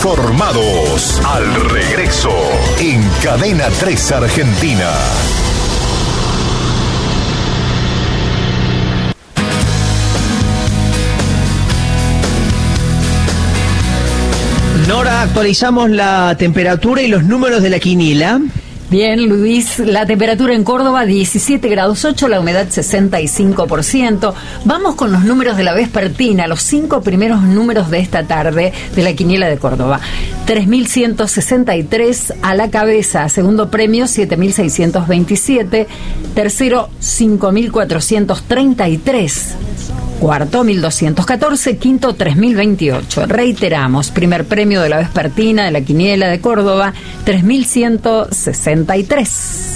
informados. Al regreso, en Cadena 3 Argentina. Nora, actualizamos la temperatura y los números de la quiniela. Bien, Luis, la temperatura en Córdoba 17 grados 8, la humedad 65%. Vamos con los números de la vespertina, los 5 primeros números de esta tarde de la quiniela de Córdoba. 3.163 a la cabeza, segundo premio 7.627, tercero 5.433. Cuarto, 1.214, quinto, 3.028. Reiteramos, primer premio de la vespertina de la quiniela de Córdoba, 3.163.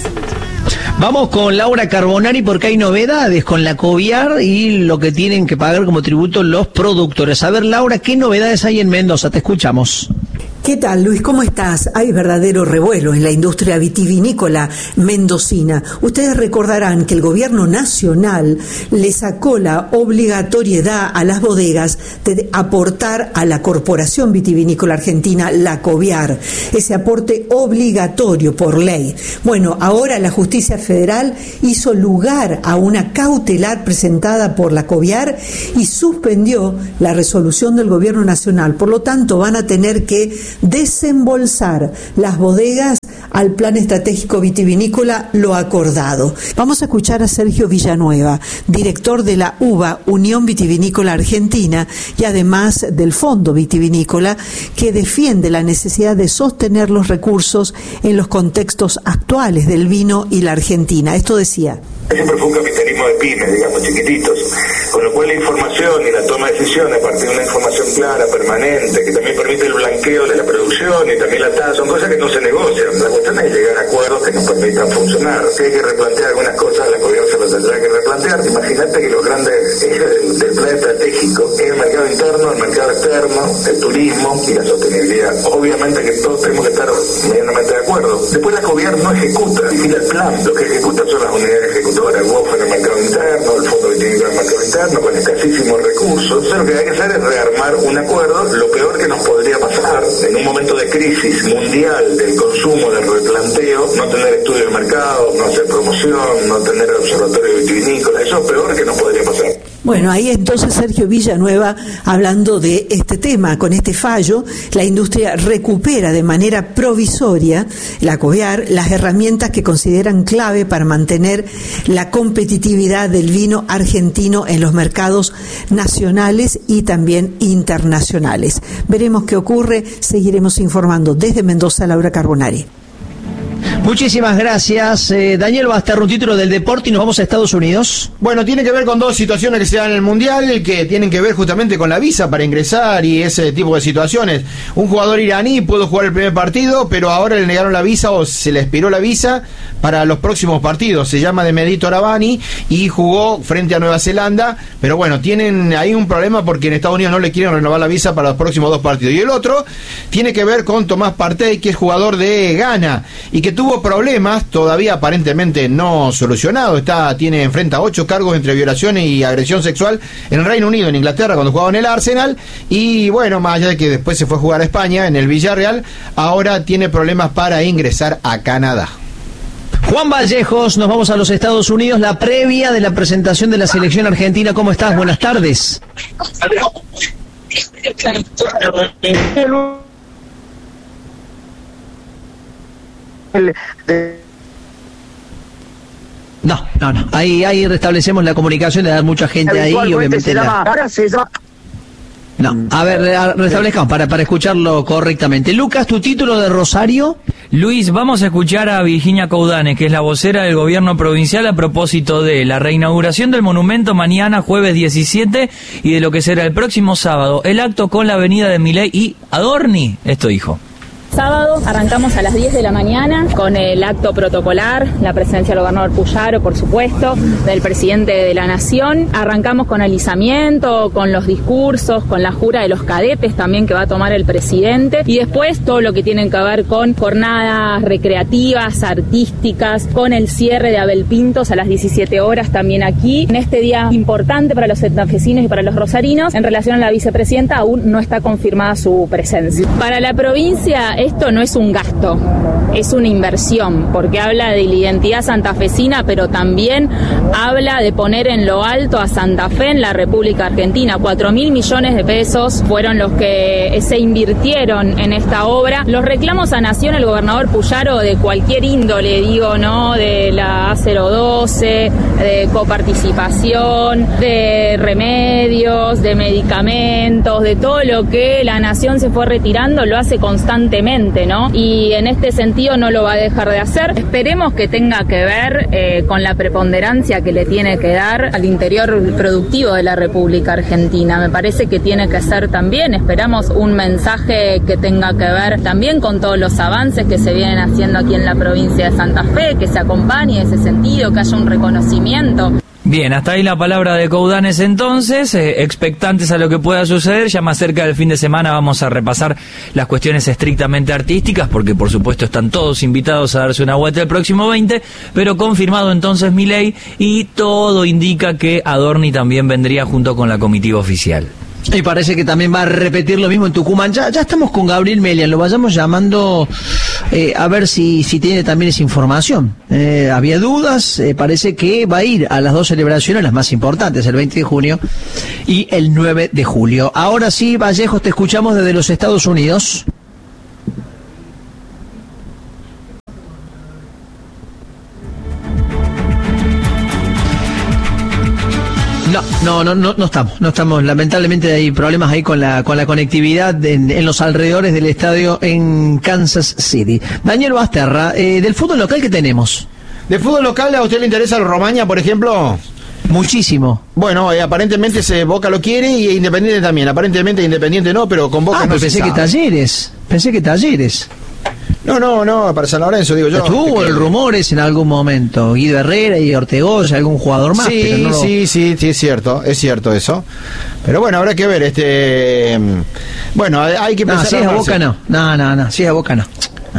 Vamos con Laura Carbonari porque hay novedades con la Coviar y lo que tienen que pagar como tributo los productores. A ver, Laura, ¿qué novedades hay en Mendoza? Te escuchamos. ¿Qué tal, Luis? ¿Cómo estás? Hay verdadero revuelo en la industria vitivinícola mendocina. Ustedes recordarán que el gobierno nacional le sacó la obligatoriedad a las bodegas de aportar a la Corporación Vitivinícola Argentina, la Coviar, ese aporte obligatorio por ley. Bueno, ahora la Justicia Federal hizo lugar a una cautelar presentada por la Coviar y suspendió la resolución del gobierno nacional. Por lo tanto, van a tener que desembolsar las bodegas al plan estratégico vitivinícola lo acordado. Vamos a escuchar a Sergio Villanueva, director de la UVA, Unión Vitivinícola Argentina, y además del Fondo Vitivinícola, que defiende la necesidad de sostener los recursos en los contextos actuales del vino y la Argentina. Esto decía. Siempre fue un capitalismo de pymes, digamos, chiquititos, con lo cual la información y la toma de decisiones a partir de una información clara, permanente, que también permite el blanqueo de la producción y también la tasa, son cosas que no se negocian. La cuestión es llegar a acuerdos que nos permitan funcionar. Si hay que replantear algunas cosas, la gobierno se lo tendrá que replantear. Imagínate que los grandes ejes del plan estratégico es el mercado interno, el mercado externo, el turismo y la sostenibilidad. Obviamente que todos tenemos que estar medianamente de acuerdo. Después la gobierno no ejecuta, vigila el plan. Lo que ejecuta son las unidades ejecutivas. El WOF en el mercado interno, el Fondo Vitivinícola en el mercado interno, con escasísimos recursos. Entonces lo que hay que hacer es rearmar un acuerdo. Lo peor que nos podría pasar en un momento de crisis mundial del consumo, del replanteo, no tener estudio de mercado, no hacer promoción, no tener observatorio vitivinícola, eso es peor que nos podría pasar. Bueno, ahí entonces Sergio Villanueva hablando de este tema. Con este fallo, la industria recupera de manera provisoria, la Coviar, las herramientas que consideran clave para mantener la competitividad del vino argentino en los mercados nacionales y también internacionales. Veremos qué ocurre, seguiremos informando. Desde Mendoza, Laura Carbonari. Muchísimas gracias. Daniel Bastarro, un título del deporte y nos vamos a Estados Unidos. Bueno, tiene que ver con dos situaciones que se dan en el Mundial, que tienen que ver justamente con la visa para ingresar y ese tipo de situaciones. Un jugador iraní pudo jugar el primer partido, pero ahora le negaron la visa o se le expiró la visa para los próximos partidos. Se llama Demedito Arabani y jugó frente a Nueva Zelanda, pero bueno, tienen ahí un problema porque en Estados Unidos no le quieren renovar la visa para los próximos dos partidos. Y el otro tiene que ver con Tomás Partey, que es jugador de Ghana y que tuvo problemas todavía aparentemente no solucionados. Enfrenta 8 cargos entre violaciones y agresión sexual en el Reino Unido, en Inglaterra, cuando jugaba en el Arsenal. Y bueno, más allá de que después se fue a jugar a España en el Villarreal, ahora tiene problemas para ingresar a Canadá. Juan Vallejos, nos vamos a los Estados Unidos, la previa de la presentación de la selección argentina. ¿Cómo estás? Buenas tardes. No. Ahí restablecemos la comunicación, de dar mucha gente ahí, obviamente. No, a ver, restablezcamos para escucharlo correctamente. Lucas, tu título de Rosario. Luis, vamos a escuchar a Virginia Coudanes, que es la vocera del gobierno provincial a propósito de la reinauguración del monumento mañana, jueves 17, y de lo que será el próximo sábado, el acto con la avenida de Milei y Adorni. Esto dijo. Sábado arrancamos a las 10 de la mañana con el acto protocolar, la presencia del gobernador Puyaro, por supuesto, del presidente de la Nación. Arrancamos con el izamiento, con los discursos, con la jura de los cadetes también que va a tomar el presidente, y después todo lo que tiene que ver con jornadas recreativas, artísticas, con el cierre de Abel Pintos a las 17 horas también aquí. En este día importante para los santafesinos y para los rosarinos, en relación a la vicepresidenta, aún no está confirmada su presencia. Para la provincia esto no es un gasto, es una inversión, porque habla de la identidad santafesina, pero también habla de poner en lo alto a Santa Fe en la República Argentina. 4.000 millones de pesos fueron los que se invirtieron en esta obra. Los reclamos a Nación, el gobernador Puyaro, de cualquier índole, digo, ¿no? De la A012, de coparticipación, de remedios, de medicamentos, de todo lo que la Nación se fue retirando, lo hace constantemente, ¿no? Y en este sentido no lo va a dejar de hacer. Esperemos que tenga que ver con la preponderancia que le tiene que dar al interior productivo de la República Argentina. Me parece que tiene que ser también, esperamos un mensaje que tenga que ver también con todos los avances que se vienen haciendo aquí en la provincia de Santa Fe, que se acompañe ese sentido, que haya un reconocimiento. Bien, hasta ahí la palabra de Coudanes entonces, expectantes a lo que pueda suceder. Ya más cerca del fin de semana vamos a repasar las cuestiones estrictamente artísticas, porque por supuesto están todos invitados a darse una vuelta el próximo 20, pero confirmado entonces Milei, y todo indica que Adorni también vendría junto con la comitiva oficial. Y parece que también va a repetir lo mismo en Tucumán. Ya estamos con Gabriel Melian, lo vayamos llamando a ver si tiene también esa información. Había dudas, parece que va a ir a las dos celebraciones, las más importantes, el 20 de junio y el 9 de julio. Ahora sí, Vallejos, te escuchamos desde los Estados Unidos. No estamos, lamentablemente hay problemas ahí con la conectividad en los alrededores del estadio en Kansas City. Daniel Basterra, del fútbol local, ¿qué tenemos? ¿De fútbol local a usted le interesa el Romaña, por ejemplo? Muchísimo. Bueno, aparentemente Boca lo quiere y Independiente también. Aparentemente Independiente no, pero con Boca no se sabe. Pensé que Talleres. No, para San Lorenzo, digo yo. Estuvo el rumores en algún momento, Guido Herrera y Ortegoza, algún jugador más. Sí, pero no sí, es cierto eso. Pero bueno, habrá que ver, bueno, hay que pensar. Si es a Boca no, si es a Boca no.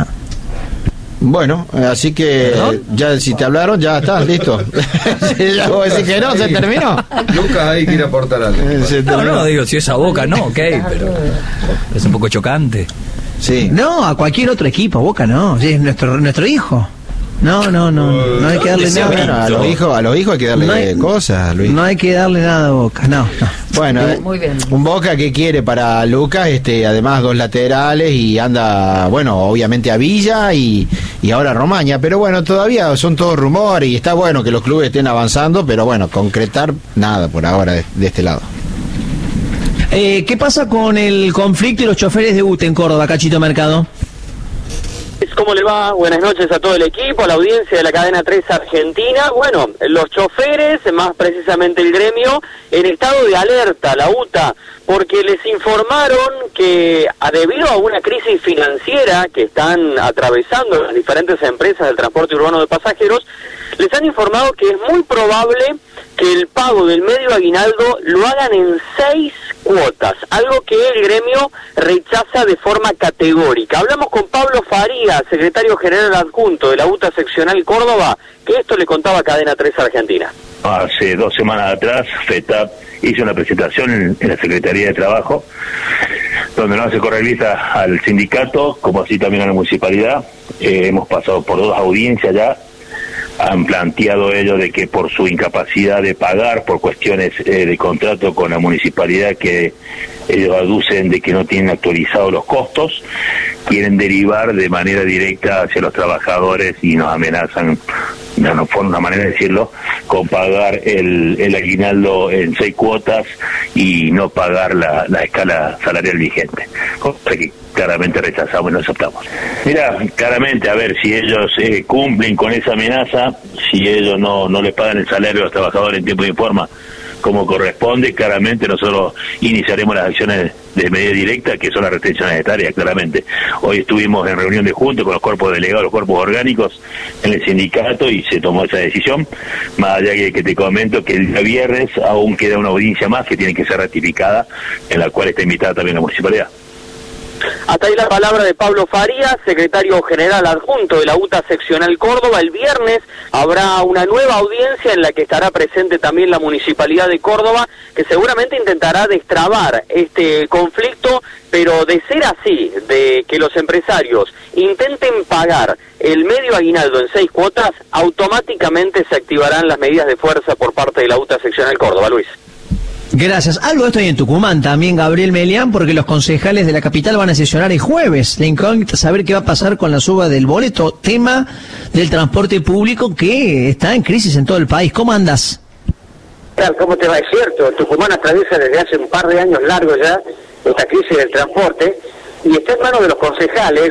Bueno, así que ¿perdón? Ya si te hablaron, ya estás listo. Ya vos decís que no, se terminó. Lucas ahí quiere aportar algo. No, digo, si es a Boca no, ok, pero es un poco chocante. Sí. No, a cualquier otro equipo, Boca no, es nuestro hijo. No hay que darle nada. Bueno, a los hijos hay que darle cosas, Luis. No hay que darle nada a Boca, no. Bueno, muy bien. Un Boca que quiere para Lucas, además dos laterales, y anda, bueno, obviamente a Villa y ahora a Romaña, pero bueno, todavía son todos rumores y está bueno que los clubes estén avanzando, pero bueno, concretar nada por ahora de este lado. ¿Qué pasa con el conflicto y los choferes de UTE en Córdoba, Cachito Mercado? ¿Cómo le va? Buenas noches a todo el equipo, a la audiencia de la cadena 3 Argentina. Bueno, los choferes, más precisamente el gremio, en estado de alerta, la UTA, porque les informaron que debido a una crisis financiera que están atravesando las diferentes empresas del transporte urbano de pasajeros, les han informado que es muy probable que el pago del medio aguinaldo lo hagan en 6 cuotas, algo que el gremio rechaza de forma categórica. Hablamos con Pablo Farías, secretario general adjunto de la UTA Seccional Córdoba, que esto le contaba a Cadena 3 Argentina. Hace 2 semanas atrás, FETAP hizo una presentación en la Secretaría de Trabajo, donde nos hace correr vista al sindicato, como así también a la municipalidad. Hemos pasado por 2 audiencias ya. Han planteado ellos de que por su incapacidad de pagar, por cuestiones de contrato con la municipalidad, que ellos aducen de que no tienen actualizados los costos, quieren derivar de manera directa hacia los trabajadores y nos amenazan, no fue una manera de decirlo, con pagar el aguinaldo en 6 cuotas y no pagar la escala salarial vigente, cosa que claramente rechazamos y no aceptamos. Mira, claramente, a ver, si ellos cumplen con esa amenaza, si ellos no les pagan el salario a los trabajadores en tiempo y forma como corresponde, claramente nosotros iniciaremos las acciones de medida directa, que son las restricciones etarias, claramente. Hoy estuvimos en reunión de junta con los cuerpos delegados, los cuerpos orgánicos en el sindicato, y se tomó esa decisión, más allá que te comento que el día viernes aún queda una audiencia más que tiene que ser ratificada, en la cual está invitada también la municipalidad. Hasta ahí la palabra de Pablo Farías, secretario general adjunto de la UTA Seccional Córdoba. El viernes habrá una nueva audiencia en la que estará presente también la Municipalidad de Córdoba, que seguramente intentará destrabar este conflicto, pero de ser así, de que los empresarios intenten pagar el medio aguinaldo en 6 cuotas, automáticamente se activarán las medidas de fuerza por parte de la UTA Seccional Córdoba. Luis. Gracias. Algo de esto hay en Tucumán también, Gabriel Melián, porque los concejales de la capital van a sesionar el jueves. La incógnita, saber qué va a pasar con la suba del boleto, tema del transporte público que está en crisis en todo el país. ¿Cómo andas? ¿Cómo te va? Es cierto, Tucumán atraviesa desde hace un par de años largos ya esta crisis del transporte, y está en manos de los concejales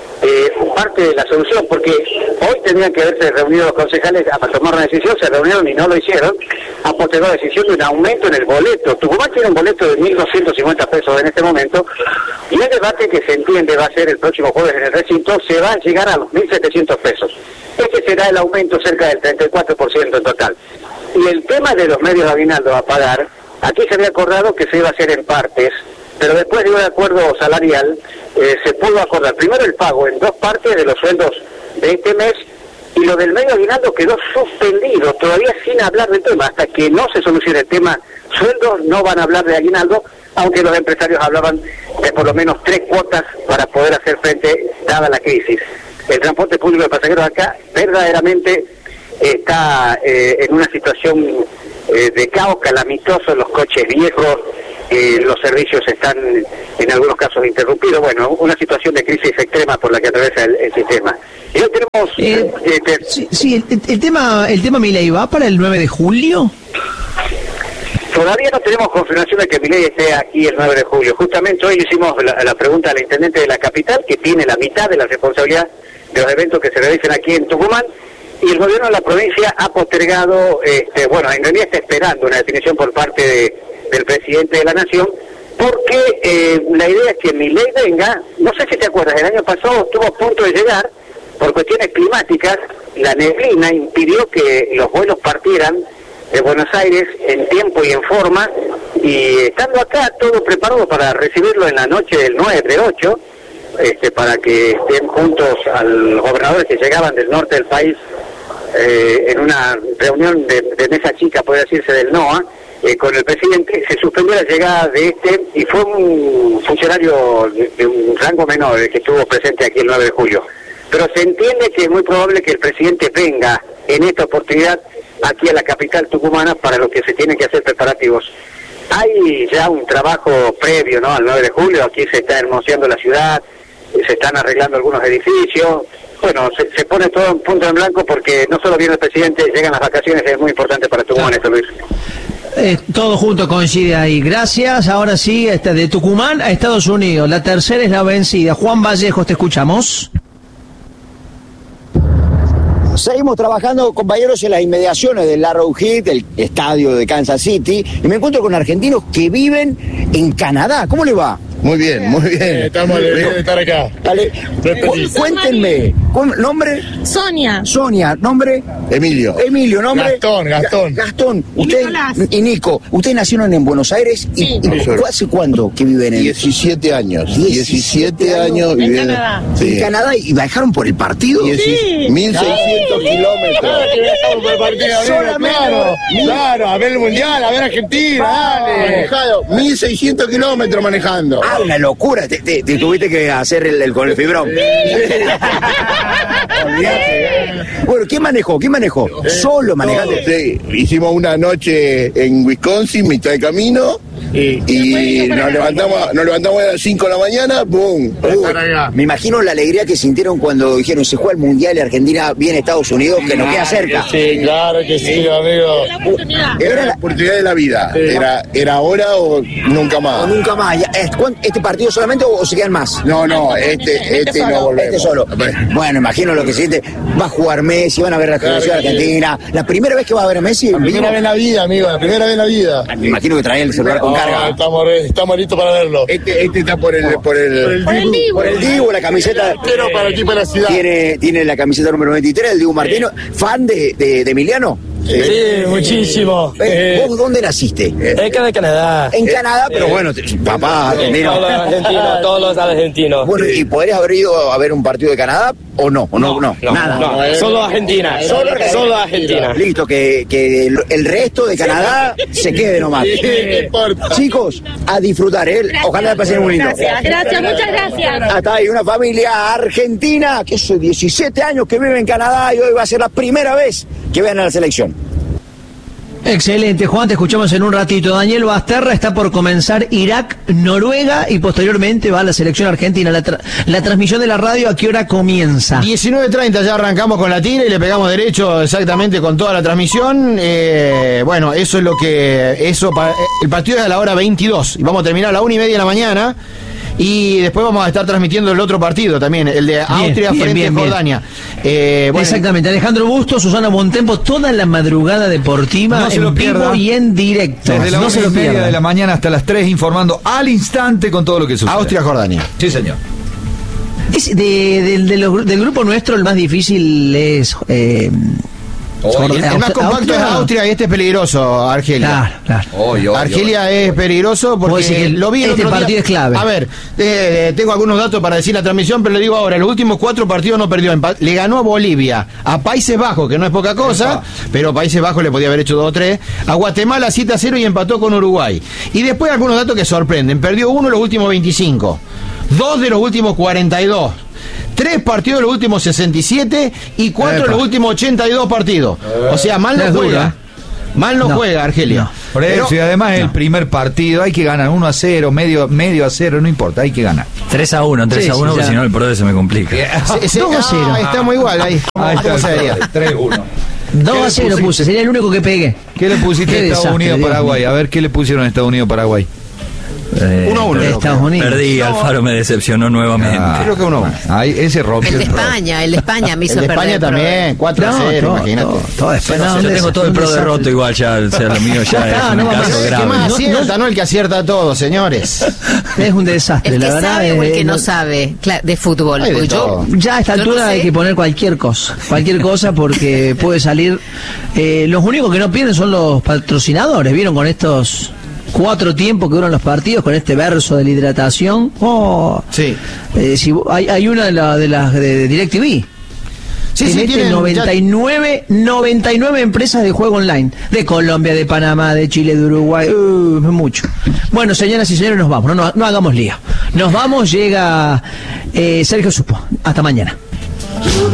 parte de la solución, porque hoy tenían que haberse reunido los concejales a tomar una decisión, se reunieron y no lo hicieron, han postergado la decisión de un aumento en el boleto. Tucumán tiene un boleto de 1.250 pesos en este momento, y el debate que se entiende va a ser el próximo jueves en el recinto, se va a llegar a los 1.700 pesos. Este será el aumento cerca del 34% en total. Y el tema de los medios de aguinaldo a pagar, aquí se había acordado que se iba a hacer en partes, pero después de un acuerdo salarial se pudo acordar primero el pago en 2 partes de los sueldos de este mes, y lo del medio aguinaldo quedó suspendido, todavía sin hablar del tema. Hasta que no se solucione el tema sueldos, no van a hablar de aguinaldo, aunque los empresarios hablaban de por lo menos 3 cuotas para poder hacer frente dada la crisis. El transporte público de pasajeros acá verdaderamente está en una situación de caos calamitoso, los coches viejos, los servicios están en algunos casos interrumpidos. Bueno, una situación de crisis extrema por la que atraviesa el sistema. Y hoy tenemos... el tema Milei, ¿va para el 9 de julio? Todavía no tenemos confirmación de que Milei esté aquí el 9 de julio. Justamente hoy hicimos la pregunta al intendente de la capital, que tiene la mitad de la responsabilidad de los eventos que se realicen aquí en Tucumán, y el gobierno de la provincia ha postergado, bueno, en realidad está esperando una definición por parte del presidente de la Nación, porque la idea es que Milei venga. No sé si te acuerdas, el año pasado estuvo a punto de llegar, por cuestiones climáticas, la neblina impidió que los vuelos partieran de Buenos Aires en tiempo y en forma, y estando acá todo preparado para recibirlo en la noche del 9, del 8, para que estén juntos a los gobernadores que llegaban del norte del país, en una reunión de mesa chica, puede decirse, del NOA, con el presidente. Se suspendió la llegada de y fue un funcionario de un rango menor el que estuvo presente aquí el 9 de julio. Pero se entiende que es muy probable que el presidente venga en esta oportunidad aquí a la capital tucumana, para lo que se tienen que hacer preparativos. Hay ya un trabajo previo, ¿no?, al 9 de julio. Aquí se está hermoseando la ciudad, se están arreglando algunos edificios. Bueno, se pone todo en punto en blanco, porque no solo viene el presidente, llegan las vacaciones, es muy importante para Tucumán esto, Luis. Todo junto coincide ahí. Gracias. Ahora sí, de Tucumán a Estados Unidos. La tercera es la vencida. Juan Vallejos, te escuchamos. Seguimos trabajando, compañeros, en las inmediaciones del Arrowhead, el estadio de Kansas City, y me encuentro con argentinos que viven en Canadá. ¿Cómo le va? Muy bien, muy bien. Estamos alegres de estar acá. Dale, cuéntenme. ¿Nombre? Sonia. Sonia, ¿nombre? Emilio. Emilio, ¿nombre? Gastón. Gastón. Y Usted, Nicolás. Y Nico. ¿Ustedes nacieron en Buenos Aires? Sí. ¿Hace cuánto que viven en 17 años. 17 años En viviendo. Canadá. Sí. ¿En Canadá? ¿Y viajaron por el partido? 1.600 kilómetros. Claro que viajamos por el partido, claro, a ver el mundial, a ver Argentina, dale. Manejado, 1.600 kilómetros manejando. Ah, una locura. Te tuviste que hacer el con el fibrón. Bueno, ¿qué manejó? ¿Solo manejaste? Sí, hicimos una noche en Wisconsin, mitad de camino, y nos levantamos a las 5 de la mañana, ¡boom! Me imagino la alegría que sintieron cuando dijeron se juega el Mundial y Argentina viene a Estados Unidos, que nos queda cerca. Sí, claro que sí, amigo. Era la oportunidad de la vida. Era ahora o nunca más. O nunca más. ¿Este partido solamente o se quedan más? No, este no volvemos. Este solo. Bueno, imagino lo que siente. Va a jugar Messi, van a ver la selección argentina. ¿La primera vez que va a ver a Messi? La primera vez en la vida, amigo, la primera vez en la vida. Me imagino que trae el celular con carga. Estamos listos para verlo. Este está por el Dibu, la camiseta. Para el equipo de la ciudad. Tiene la camiseta número 23, el Dibu Martino. ¿Fan de Emiliano? Sí, muchísimo. ¿Vos dónde naciste? Acá de Canadá. En Canadá, pero bueno, papá argentino. Todos los argentinos. Bueno, ¿y podrías haber ido a ver un partido de Canadá o no? Nada. Solo Argentina. Solo Argentina. Listo, que el resto de Canadá se quede nomás. Chicos, a disfrutar, ojalá pasen muy lindo. Gracias, muchas gracias. Hasta ahí una familia argentina que hace 17 años que vive en Canadá y hoy va a ser la primera vez que vean a la selección. Excelente, Juan, te escuchamos en un ratito. Daniel Basterra, está por comenzar Irak, Noruega y posteriormente va a la selección argentina. La transmisión de la radio, ¿a qué hora comienza? 19:30 ya arrancamos con la tira y le pegamos derecho exactamente con toda la transmisión. Bueno, eso es lo que... el partido es a la hora 22 y vamos a terminar a la 1:30 de la mañana. Y después vamos a estar transmitiendo el otro partido también, el de Austria frente a Jordania. Bueno, exactamente, Alejandro Busto, Susana Montempo, toda la madrugada deportiva en vivo y en directo. Desde la 1:30 de la mañana hasta las 3, informando al instante con todo lo que sucede. Austria-Jordania. Sí, señor. Del grupo nuestro, el más difícil es... el más compacto es Austria y este es peligroso, Argelia. Claro. Argelia es peligroso porque lo vi el otro partido día. Es clave. A ver, tengo algunos datos para decir la transmisión, pero le digo ahora, los últimos 4 partidos no perdió. Le ganó a Bolivia, a Países Bajos, que no es poca cosa, pero Países Bajos le podía haber hecho 2 o 3, a Guatemala 7-0 y empató con Uruguay. Y después algunos datos que sorprenden. Perdió 1 de los últimos 25, 2 de los últimos 42. 3 partidos de los últimos 67 y 4 de los últimos 82 partidos. O sea, mal no juega. Mal no juega Argelia. Por eso, y además el primer partido hay que ganar 1-0, medio a 0, no importa, hay que ganar. 3-1, porque si no el progreso se me complica. 2-0. Estamos igual ahí. Ahí está, 3-1. 2-0 puse, sería el único que pegué. ¿Qué le pusiste a Estados Unidos-Paraguay? A ver, ¿qué le pusieron a Estados Unidos-Paraguay? 1-1. Estados Unidos. Perdí, Alfaro me decepcionó nuevamente. Creo que 1-1. Ahí, ese rompió el de España me hizo el de perder. España también, 4-0, imagínate. Todo yo tengo todo el pro derroto igual, ya, o sea, lo mío ya es un caso grave. ¿Qué más acierta, no el que acierta todo, señores? Es un desastre, el que la verdad. Sabe o el que no sabe de fútbol. Ya a esta altura hay que poner cualquier cosa porque puede salir. Los únicos que no pierden son los patrocinadores, ¿vieron? Con estos 4 tiempos que duran los partidos, con este verso de la hidratación. Sí. Si hay una de las de DirecTV. Tienen 99 empresas de juego online. De Colombia, de Panamá, de Chile, de Uruguay. Mucho. Bueno, señoras y señores, nos vamos. No hagamos lío. Nos vamos, llega Sergio Supo. Hasta mañana.